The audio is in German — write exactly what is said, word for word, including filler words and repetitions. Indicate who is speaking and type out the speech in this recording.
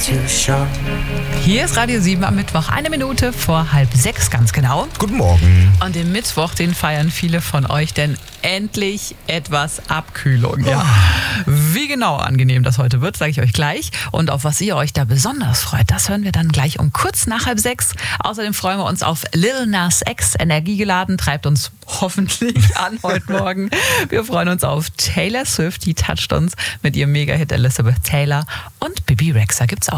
Speaker 1: too short.
Speaker 2: Hier ist Radio sieben am Mittwoch, eine Minute vor halb sechs ganz genau.
Speaker 1: Guten Morgen.
Speaker 2: Und den Mittwoch, den feiern viele von euch, denn endlich etwas Abkühlung. Ja. Wie genau angenehm das heute wird, sage ich euch gleich. Und auf was ihr euch da besonders freut, das hören wir dann gleich um kurz nach halb sechs. Außerdem freuen wir uns auf Lil Nas X, energiegeladen, treibt uns hoffentlich an heute Morgen. Wir freuen uns auf Taylor Swift, die toucht uns mit ihrem Mega-Hit Elizabeth Taylor. Und Bibi Rexha gibt's auch.